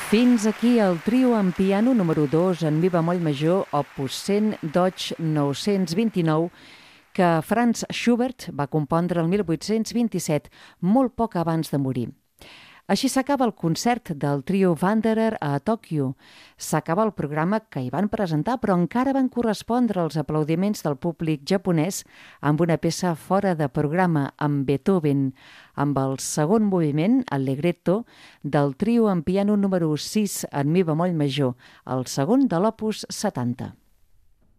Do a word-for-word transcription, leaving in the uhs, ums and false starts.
Fins aquí el trio en piano número dos en mi bemoll major, opus cent, Deutsch nou-cents vint-i-nou, que Franz Schubert va compondre el mil vuit-cents vint-i-set, molt poc abans de morir. Així s'acaba el concert del trio Wanderer a Tòquio. S'acaba el programa que hi van presentar, però encara van correspondre els aplaudiments del públic japonès amb una peça fora de programa, amb Beethoven, amb el segon moviment, Allegretto, del trio en piano número sis en mi bemoll major, el segon de l'opus setanta.